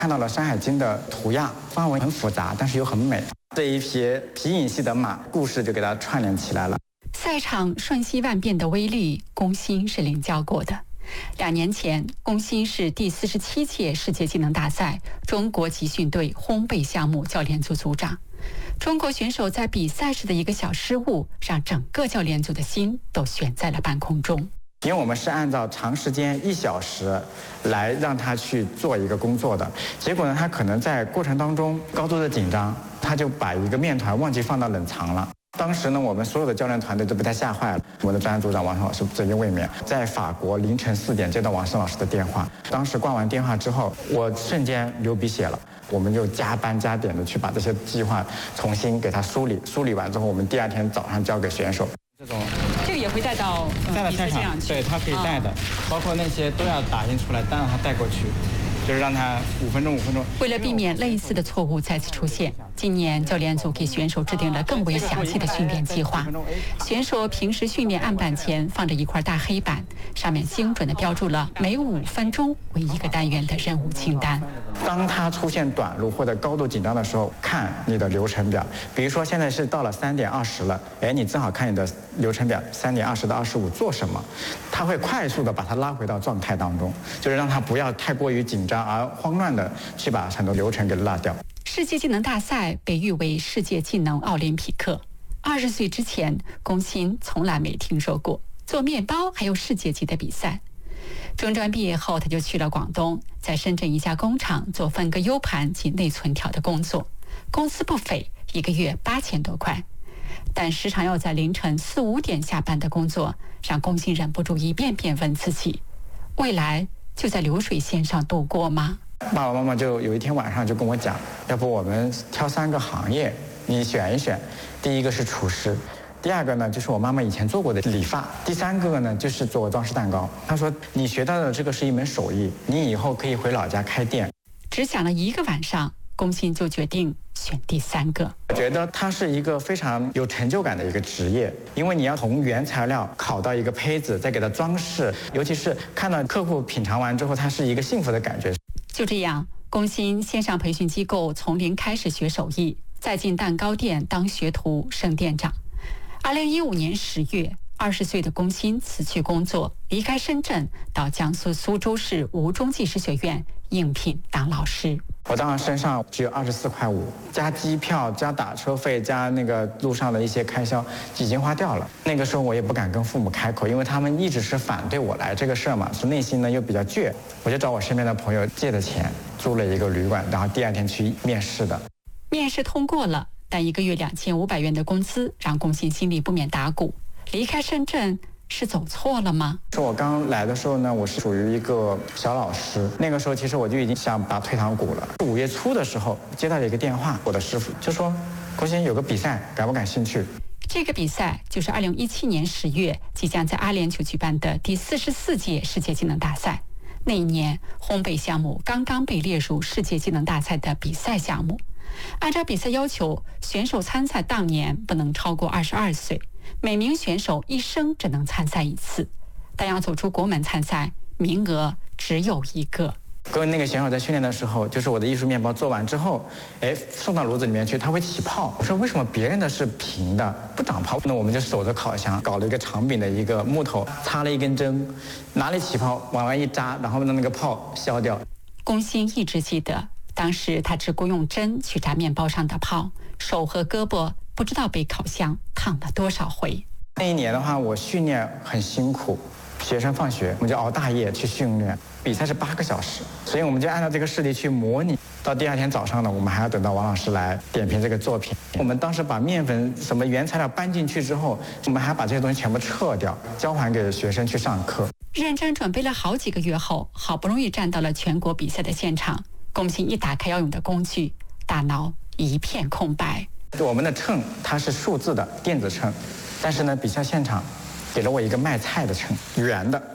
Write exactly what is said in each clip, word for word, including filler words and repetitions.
看到了《山海经》的图样，方文很复杂，但是又很美。这一匹皮影戏的马，故事就给它串联起来了。 赛场瞬息万变的威力，龚欣是领教过的。两年前，龚欣是第四十七届世界技能大赛中国集训队烘焙项目教练组组长。中国选手在比赛时的一个小失误，让整个教练组的心都悬在了半空中。 因为我们是按照长时间一小时来让他去做一个工作的，结果呢，他可能在过程当中高度的紧张，他就把一个面团忘记放到冷藏了。当时呢，我们所有的教练团队都被他吓坏了。我们的专业组长王胜老师正因未眠，在法国凌晨四点接到王胜老师的电话。当时挂完电话之后，我瞬间流鼻血了。我们就加班加点的去把这些计划重新给他梳理，梳理完之后，我们第二天早上交给选手。这种这个也会带到带到赛场，对，他可以带的，哦、包括那些都要打印出来，单让他带过去。就是让他五分钟五分钟。 为了避免类似的错误再次出现，今年教练组给选手制定了更为详细的训练计划。选手平时训练案板前放着一块大黑板，上面精准地标注了每五分钟为一个单元的任务清单。 当他出现短路或者高度紧张的时候，看你的流程表。比如说现在是到了三点二十了，哎，你正好看你的流程表，三点二十到二十五做什么，他会快速地把他拉回到状态当中，就是让他不要太过于紧张而慌乱的去把很多流程给落掉。 世界技能大赛被誉为世界技能奥林匹克。二十岁之前，龚欣从来没听说过做面包还有世界级的比赛。中专毕业后，他就去了广东，在深圳一家工厂做分割 U 盘及内存条的工作，工资不菲，一个月八千多块。但时常要在凌晨四五点下班的工作，让龚欣忍不住一遍遍问自己：未来就在流水线上度过吗？ 爸爸妈妈就有一天晚上就跟我讲，要不我们挑三个行业，你选一选。第一个是厨师，第二个呢就是我妈妈以前做过的理发，第三个呢就是做装饰蛋糕。她说你学到的这个是一门手艺，你以后可以回老家开店。 只想了一个晚上，龚欣就决定选第三个。 我觉得它是一个非常有成就感的一个职业，因为你要从原材料烤到一个胚子，再给它装饰，尤其是看到客户品尝完之后，它是一个幸福的感觉。 就这样，龚欣先上培训机构从零开始学手艺，再进蛋糕店当学徒升店长。二零一五年十月，二十岁的龚欣辞去工作，离开深圳，到江苏苏州市吴中技师学院应聘当老师。 我当时身上只有二十四块五，加机票、加打车费、加那个路上的一些开销，已经花掉了。那个时候我也不敢跟父母开口，因为他们一直是反对我来这个事儿嘛，是内心呢又比较倔。我就找我身边的朋友借的钱，租了一个旅馆，然后第二天去面试的。 面试通过了，但一个月两千五百元的工资让龚欣心里不免打鼓。离开深圳是走错了吗？ 说我刚来的时候呢，我是属于一个小老师，那个时候其实我就已经想打退堂鼓了。五月初的时候接到了一个电话，我的师傅就说：“龚欣有个比赛，感不感兴趣？” 这个比赛就是二零一七年十月即将在阿联酋举办的第四十四届世界技能大赛。那一年，烘焙项目刚刚被列入世界技能大赛的比赛项目。按照比赛要求，选手参赛当年不能超过二十二岁，每名选手一生只能参赛一次，但要走出国门参赛，名额只有一个。 跟那个选手在训练的时候，就是我的艺术面包做完之后，哎，送到炉子里面去，它会起泡。我说为什么别人的是平的，不长泡？那我们就守着烤箱，搞了一个长柄的一个木头，插了一根针，哪里起泡往外一扎，然后让那个泡消掉。 龚欣一直记得，当时他只顾用针去扎面包上的泡，手和胳膊不知道被烤箱烫了多少回。 那一年的话，我训练很辛苦。学生放学，我们就熬大夜去训练，比赛是八个小时，所以我们就按照这个试题去模拟。到第二天早上呢，我们还要等到王老师来点评这个作品。我们当时把面粉什么原材料搬进去之后，我们还把这些东西全部撤掉，交还给学生去上课。 认真准备了好几个月后，好不容易站到了全国比赛的现场。龚欣一打开要用的工具，大脑一片空白。 我们的秤它是数字的电子秤，但是呢，比赛现场给了我一个卖菜的秤，圆的，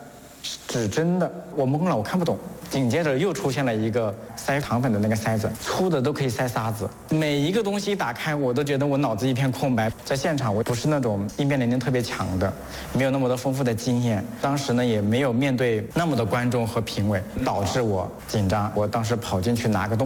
指针的，我懵了，我看不懂。紧接着又出现了一个塞糖粉的那个塞子，粗的都可以塞沙子。每一个东西一打开，我都觉得我脑子一片空白。在现场，我不是那种应变能力特别强的，没有那么多丰富的经验。当时呢，也没有面对那么多观众和评委，导致我紧张。我当时跑进去拿个东西。